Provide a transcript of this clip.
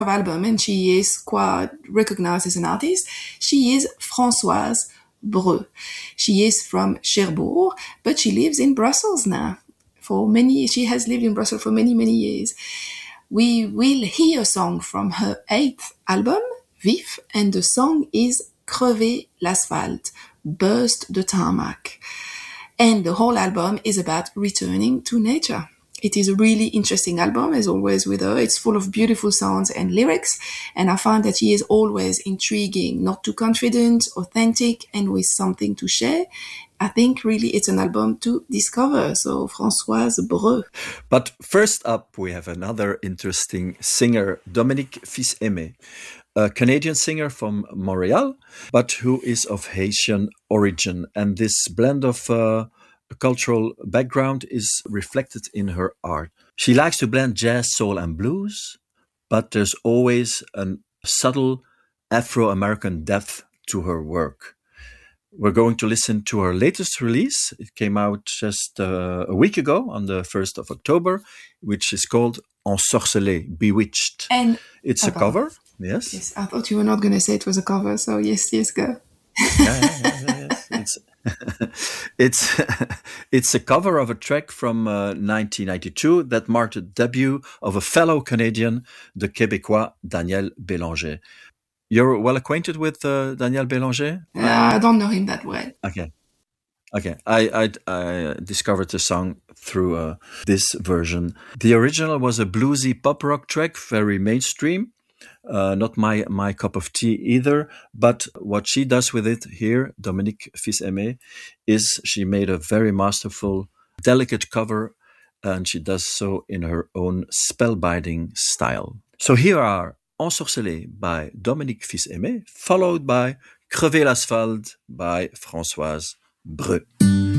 album, and she is quite recognized as an artist. She is Françoise Breu. She is from Cherbourg, but she lives in Brussels now. She has lived in Brussels for many, many years. We will hear a song from her 8th album, Vif, and the song is Crever l'asphalte, burst the tarmac. And the whole album is about returning to nature. It is a really interesting album, as always with her. It's full of beautiful sounds and lyrics, and I find that she is always intriguing, not too confident, authentic, and with something to share. I think really it's an album to discover. So Françoise Breu. But first up, we have another interesting singer, Dominique Fils-Aimé, a Canadian singer from Montreal, but who is of Haitian origin. And this blend of cultural background is reflected in her art. She likes to blend jazz, soul, and blues, but there's always a subtle Afro-American depth to her work. We're going to listen to her latest release. It came out just a week ago on the 1st of October, which is called Ensorcelé, Bewitched. And it's a cover, yes? Yes, I thought you were not going to say it was a cover, so yes, go. Yes. It's a cover of a track from 1992 that marked the debut of a fellow Canadian, the Québécois Daniel Bélanger. You're well acquainted with Daniel Bélanger? I don't know him that well. Okay. I discovered the song through this version. The original was a bluesy pop rock track, very mainstream. Not my cup of tea either, but what she does with it here, Dominique Fils-Aimé, is she made a very masterful, delicate cover, and she does so in her own spellbinding style. So here are Ensorcelé by Dominique Fils-Aimé, followed by Crever l'asphalte by Françoise Breu.